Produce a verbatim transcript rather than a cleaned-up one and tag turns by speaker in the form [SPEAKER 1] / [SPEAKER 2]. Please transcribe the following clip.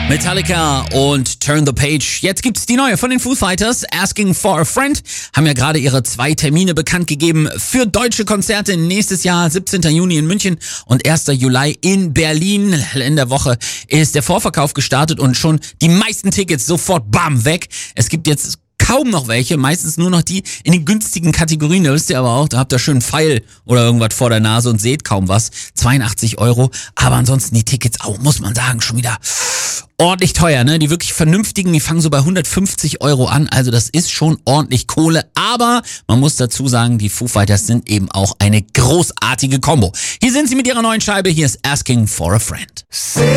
[SPEAKER 1] Metallica und Turn the Page. Jetzt gibt's die neue von den Foo Fighters, Asking for a Friend. Haben ja gerade ihre zwei Termine bekannt gegeben für deutsche Konzerte nächstes Jahr, siebzehnten Juni in München und ersten Juli in Berlin. In der Woche ist der Vorverkauf gestartet und schon die meisten Tickets sofort bam weg. Es gibt jetzt kaum noch welche, meistens nur noch die in den günstigen Kategorien. Da wisst ihr aber auch, da habt ihr schön einen Pfeil oder irgendwas vor der Nase und seht kaum was. zweiundachtzig Euro. Aber ansonsten die Tickets auch, muss man sagen, schon wieder ordentlich teuer, ne? Die wirklich vernünftigen, die fangen so bei hundertfünfzig Euro an. Also das ist schon ordentlich Kohle. Aber man muss dazu sagen, die Foo Fighters sind eben auch eine großartige Kombo. Hier sind sie mit ihrer neuen Scheibe. Hier ist Asking for a Friend.